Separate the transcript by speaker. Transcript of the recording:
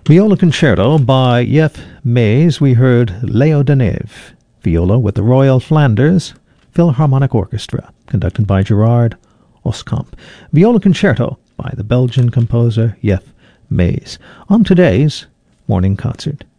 Speaker 1: Viola Concerto by Jeff Mays. We heard Leo Daneve, viola with the Royal Flanders Philharmonic Orchestra, conducted by Gerard Oskamp. Viola Concerto by the Belgian composer Jeff Mays. On today's Morning Concert.